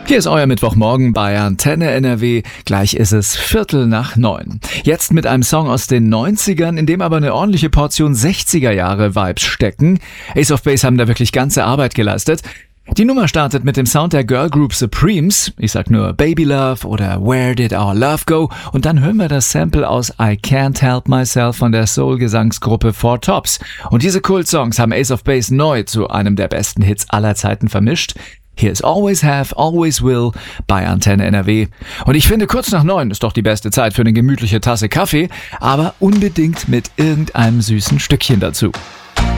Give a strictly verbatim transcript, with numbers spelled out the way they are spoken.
Hier ist euer Mittwochmorgen bei Antenne N R W. Gleich ist es Viertel nach neun. Jetzt mit einem Song aus den neunzigern, in dem aber eine ordentliche Portion sechziger Jahre Vibes stecken. Ace of Base haben da wirklich ganze Arbeit geleistet. Die Nummer startet mit dem Sound der Girl Group Supremes. Ich sag nur Baby Love oder Where Did Our Love Go? Und dann hören wir das Sample aus I Can't Help Myself von der Soul-Gesangsgruppe Four Tops. Und diese Kult-Songs haben Ace of Base neu zu einem der besten Hits aller Zeiten vermischt. Hier ist Always Have, Always Will bei Antenne N R W. Und ich finde, kurz nach neun ist doch die beste Zeit für eine gemütliche Tasse Kaffee, aber unbedingt mit irgendeinem süßen Stückchen dazu.